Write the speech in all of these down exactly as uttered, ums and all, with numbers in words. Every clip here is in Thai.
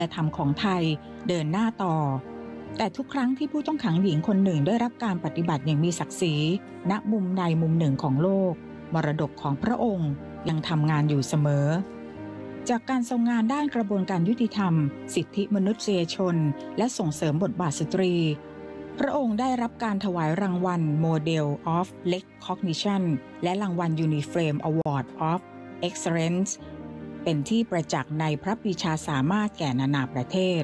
ธรรมของไทยเดินหน้าต่อแต่ทุกครั้งที่ผู้ต้องขังหญิงคนหนึ่งได้รับการปฏิบัติอย่างมีศักดิ์ศรีณมุมใดมุมหนึ่งของโลกมรดกของพระองค์ยังทำงานอยู่เสมอจากการทรงงานด้านกระบวนการยุติธรรมสิทธิมนุษยชนและส่งเสริมบทบาทสตรีพระองค์ได้รับการถวายรางวัล Model of Recognition และรางวัล Uniframe Award of Excellence เป็นที่ประจักษ์ในพระปรีชาสามารถแก่นานาประเทศ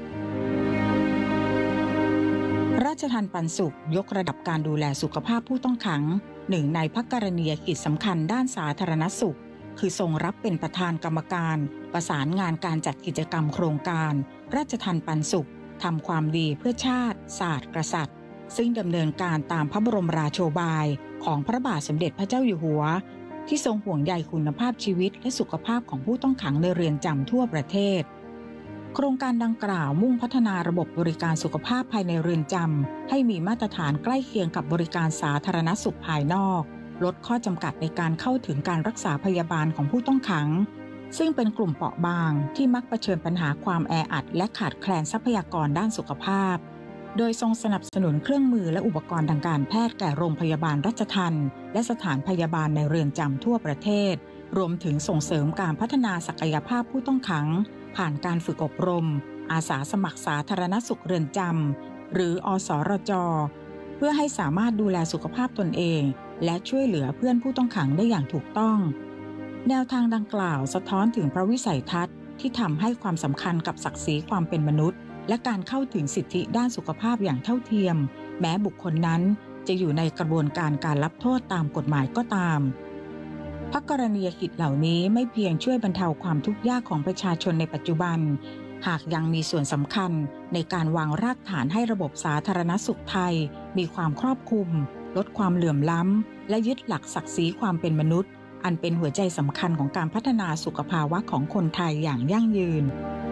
ราชทัณฑ์ปันสุขยกระดับการดูแลสุขภาพผู้ต้องขังหนึ่งในพระกรณียกิจสำคัญด้านสาธารณสุขคือทรงรับเป็นประธานกรรมการประสานงานการจัดกิจกรรมโครงการราชทัณฑ์ปันสุขทำความดีเพื่อชาติศาสตร์กษัตริย์ซึ่งดำเนินการตามพระบรมราโชบายของพระบาทสมเด็จพระเจ้าอยู่หัวที่ทรงห่วงใยคุณภาพชีวิตและสุขภาพของผู้ต้องขังในเรือนจำทั่วประเทศโครงการดังกล่าวมุ่งพัฒนาระบบบริการสุขภาพภายในเรือนจำให้มีมาตรฐานใกล้เคียงกับบริการสาธารณสุขภายนอกลดข้อจำกัดในการเข้าถึงการรักษาพยาบาลของผู้ต้องขังซึ่งเป็นกลุ่มเปราะบางที่มักเผชิญปัญหาความแออัดและขาดแคลนทรัพยากรด้านสุขภาพโดยทรงสนับสนุนเครื่องมือและอุปกรณ์ทางการแพทย์แก่โรงพยาบาลราชทัณฑ์และสถานพยาบาลในเรือนจำทั่วประเทศรวมถึงส่งเสริมการพัฒนาศักยภาพผู้ต้องขังผ่านการฝึกอบรมอาสาสมัครสาธารณสุขเรือนจำหรืออสรจ.เพื่อให้สามารถดูแลสุขภาพตนเองและช่วยเหลือเพื่อนผู้ต้องขังได้อย่างถูกต้องแนวทางดังกล่าวสะท้อนถึงพระวิสัยทัศน์ที่ทำให้ความสำคัญกับศักดิ์ศรีความเป็นมนุษย์และการเข้าถึงสิทธิด้านสุขภาพอย่างเท่าเทียมแม้บุคคลนั้นจะอยู่ในกระบวนการการรับโทษตามกฎหมายก็ตามพระกรณียกิจเหล่านี้ไม่เพียงช่วยบรรเทาความทุกข์ยากของประชาชนในปัจจุบันหากยังมีส่วนสำคัญในการวางรากฐานให้ระบบสาธารณสุขไทยมีความครอบคลุมลดความเหลื่อมล้ำและยึดหลักศักดิ์ศรีความเป็นมนุษย์อันเป็นหัวใจสำคัญของการพัฒนาสุขภาวะของคนไทยอย่างยั่งยืน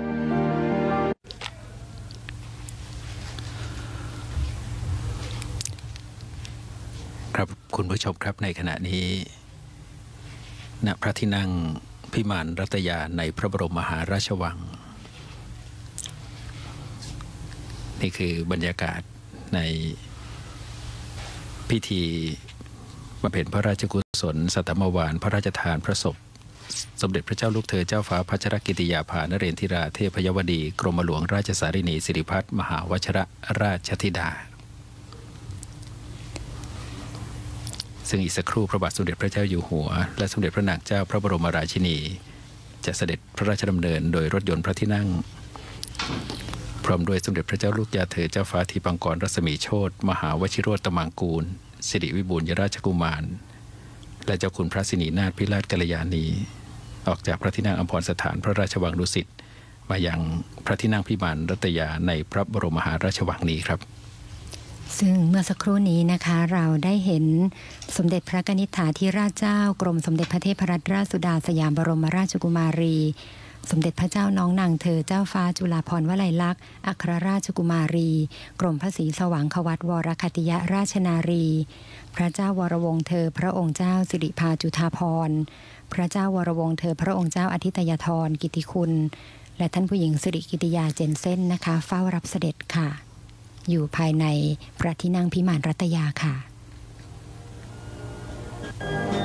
ครับคุณผู้ชมครับในขณะนี้ณพระที่นั่งพิมานรัตยาในพระบรมมหาราชวังนี่คือบรรยากาศในพิธีบำเพ็ญพระราชกุศลสัตมวาลพระราชทานพระศพสมเด็จพระเจ้าลูกเธอเจ้าฟ้าพัชรกิติยาภานเรนทิราเทพยวดีกรมหลวงราชสารินีสิริพัฒน์มหาวชิรราชธิดาซึ่งอีกสักครู่พระบาทสมเด็จพระเจ้าอยู่หัวและสมเด็จพระนางเจ้าพระบรมราชินีจะเสด็จพระราชดำเนินโดยรถยนต์พระที่นั่งพร้อมด้วยสมเด็จพระเจ้าลูกยาเธอเจ้าฟ้าทีปังกรรัศมีโชติมหาวชิโรตมังกูลสิริวิบูลยราชกุมารและเจ้าคุณพระสินีนาถพิราชกัลยาณีออกจากพระที่นั่งอัมพรสถานพระราชวังดุสิตมายังพระที่นั่งพิมานรัตยาในพระบรมมหาราชวังนี้ครับซึ่งเมื่อสักครู่นี้นะคะเราได้เห็นสมเด็จพระกนิษฐาธิราชเจ้ากรมสมเด็จพระเทพรัตนราชสุดาสยามบรมราชกุมารีสมเด็จพระเจ้าน้องนางเธอเจ้าฟ้าจุฬาภรณ์วลัยลักษณ์อัครราชกุมารีกรมพระศรีสว่างควัตวรคัตติยราชนารีพระเจ้าวรวงศ์เธอพระองค์เจ้าสิริภาจุฑาภรณ์พระเจ้าวรวงศ์เธอพระองค์เจ้าอธิตยธรกิติคุณและท่านผู้หญิงสิริกิติยาเจนเซ่นนะคะเฝ้ารับเสด็จค่ะอยู่ภายในพระที่นั่งพิมานรัตยาค่ะ